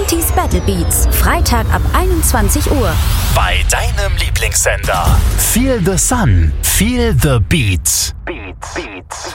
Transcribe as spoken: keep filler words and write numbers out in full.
neunziger Battle Beats. Freitag ab einundzwanzig Uhr. Bei deinem Lieblingssender. Feel the Sun, feel the Beats. Beats, Beats.